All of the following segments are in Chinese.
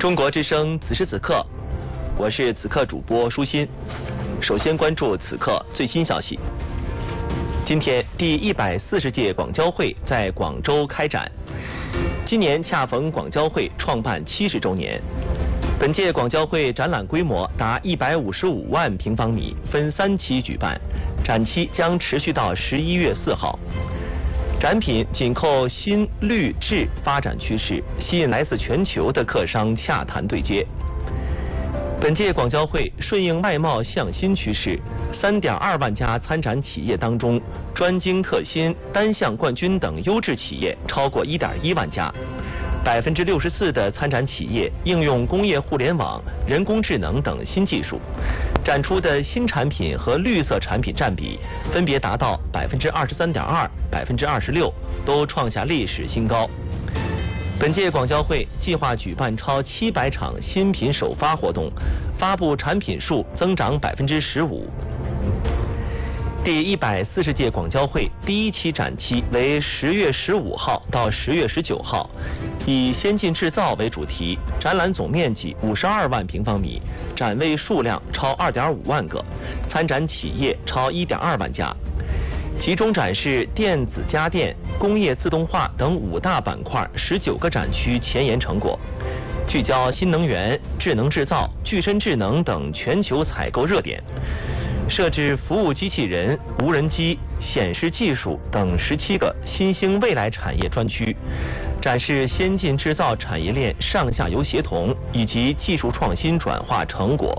中国之声此时此刻，我是此刻主播舒心。首先关注此刻最新消息。今天第140届广交会在广州开展，今年恰逢广交会创办70周年。本届广交会展览规模达155万平方米，分3期举办，展期将持续到11月4号。展品紧扣新绿质发展趋势，吸引来自全球的客商洽谈对接。本届广交会顺应外贸向新趋势，3.2万家参展企业当中，专精特新、单项冠军等优质企业超过1.1万家。64%的参展企业应用工业互联网、人工智能等新技术，展出的新产品和绿色产品占比分别达到23.2%、26%，都创下历史新高。本届广交会计划举办超700场新品首发活动，发布产品数增长15%。第140届广交会第1期展期为10月15号到10月19号，以先进制造为主题，展览总面积52万平方米，展位数量超2.5万个，参展企业超1.2万家，集中展示电子家电、工业自动化等5大板块19个展区前沿成果，聚焦新能源、智能制造、具身智能等全球采购热点。设置服务机器人、无人机、显示技术等17个新兴未来产业专区，展示先进制造产业链上下游协同以及技术创新转化成果。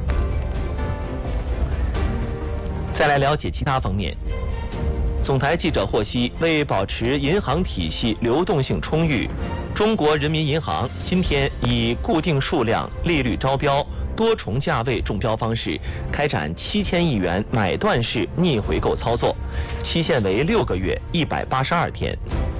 再来了解其他方面。总台记者获悉，为保持银行体系流动性充裕，中国人民银行今天以固定数量、利率招标、多重价位中标方式开展7000亿元买断式逆回购操作，期限为6个月182天。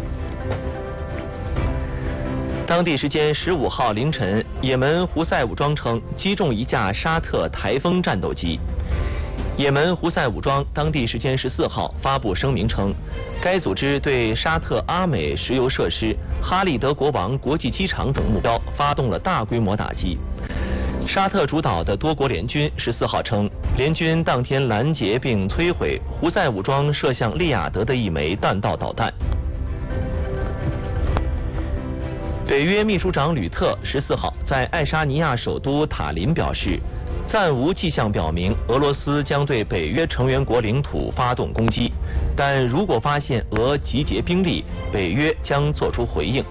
当地时间15号凌晨，也门胡塞武装称击中一架沙特台风战斗机。也门胡塞武装当地时间14号发布声明称，该组织对沙特阿美石油设施、哈利德国王国际机场等目标发动了大规模打击。沙特主导的多国联军14号称，联军当天拦截并摧毁胡塞武装射向利雅得的一枚弹道导弹。北约秘书长吕特14号在爱沙尼亚首都塔林表示，暂无迹象表明俄罗斯将对北约成员国领土发动攻击，但如果发现俄集结兵力，北约将作出回应。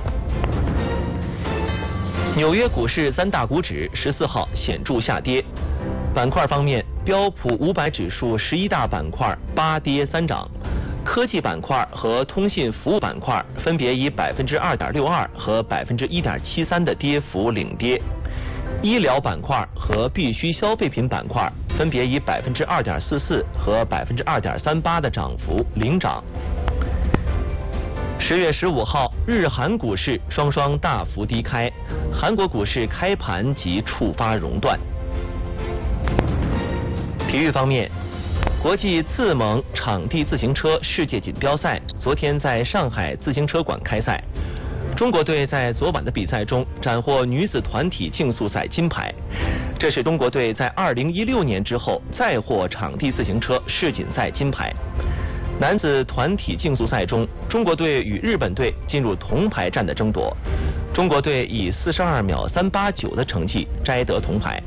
纽约股市3大股指14号显著下跌。板块方面，标普500指数11大板块8跌3涨，科技板块和通信服务板块分别以2.62%和1.73%的跌幅领跌。医疗板块和必需消费品板块分别以2.44%和2.38%的涨幅领涨。10月15号，日韩股市双双大幅低开，韩国股市开盘即触发熔断。体育方面，国际自蒙场地自行车世界锦标赛昨天在上海自行车馆开赛。中国队在昨晚的比赛中斩获女子团体竞速赛金牌，这是中国队在2016年之后再获场地自行车世锦赛金牌。男子团体竞速赛中，中国队与日本队进入铜牌战的争夺，中国队以42秒389的成绩摘得铜牌。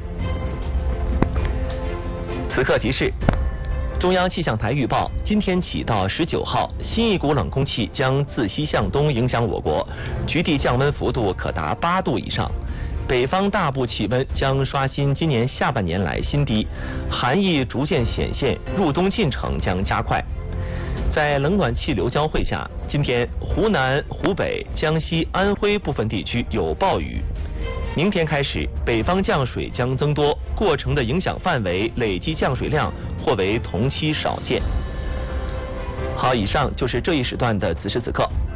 此刻提示，中央气象台预报，今天起到19号，新一股冷空气将自西向东影响我国，局地降温幅度可达8度以上，北方大部气温将刷新今年下半年来新低，寒意逐渐显现，入冬进程将加快。在冷暖气流交汇下，今天湖南、湖北、江西、安徽部分地区有暴雨。明天开始，北方降水将增多，过程的影响范围、累计降水量或为同期少见。好，以上就是这一时段的此时此刻。